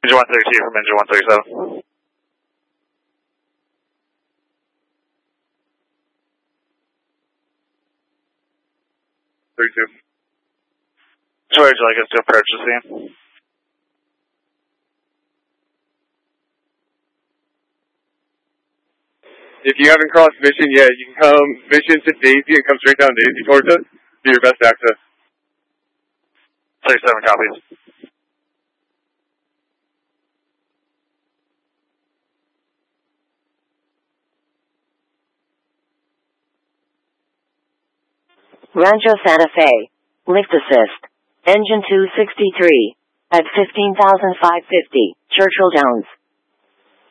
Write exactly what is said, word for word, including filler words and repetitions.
Engine one thirty-two from engine one thirty-seven. thirty-two. Where would you like us to approach the scene? If you haven't crossed Mission yet, you can come Mission to Daisy and come straight down Daisy towards us. Be your best access. thirty-seven copies. Rancho Santa Fe. Lift assist. Engine two sixty-three. At fifteen thousand five hundred fifty. Churchill Downs.